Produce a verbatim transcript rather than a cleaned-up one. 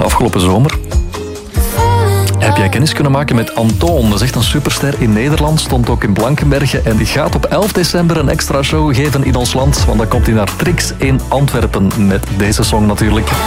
afgelopen zomer. Heb jij kennis kunnen maken met Antoon? Dat is echt een superster in Nederland, stond ook in Blankenberge en die gaat op elf december een extra show geven in ons land, want dan komt hij naar Trix in Antwerpen met deze song natuurlijk.